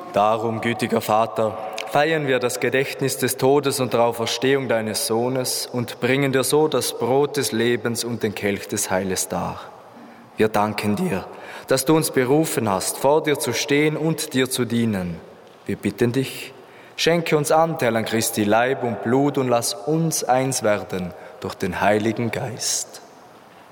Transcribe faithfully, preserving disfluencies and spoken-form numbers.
Darum, gütiger Vater, feiern wir das Gedächtnis des Todes und der Auferstehung deines Sohnes und bringen dir so das Brot des Lebens und den Kelch des Heiles dar. Wir danken dir, dass du uns berufen hast, vor dir zu stehen und dir zu dienen. Wir bitten dich, schenke uns Anteil an Christi Leib und Blut und lass uns eins werden durch den Heiligen Geist.